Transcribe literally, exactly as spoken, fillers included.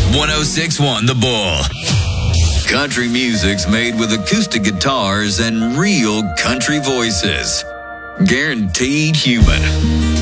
one oh six point one The Bull. Country music's made with acoustic guitars and real country voices. Guaranteed human.